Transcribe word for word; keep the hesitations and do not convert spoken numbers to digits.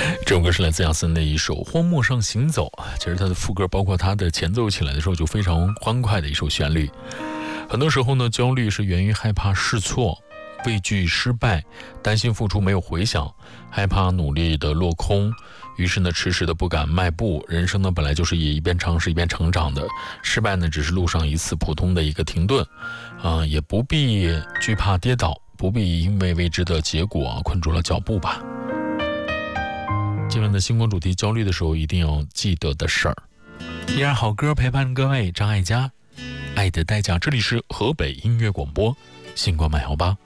这首歌是来自亚森的一首《荒漠上行走》啊，其实它的副歌包括它的前奏起来的时候就非常欢快的一首旋律。很多时候呢，焦虑是源于害怕试错，畏惧失败，担心付出没有回响，害怕努力的落空，于是呢迟迟的不敢迈步。人生呢本来就是以一边尝试一边成长的，失败呢只是路上一次普通的一个停顿啊、呃，也不必惧怕跌倒，不必因为未知的结果、啊、困住了脚步吧。今晚的星光主题，焦虑的时候一定要记得的事儿。依然好歌陪伴各位，张艾嘉，爱的代价。这里是河北音乐广播，星光漫游吧。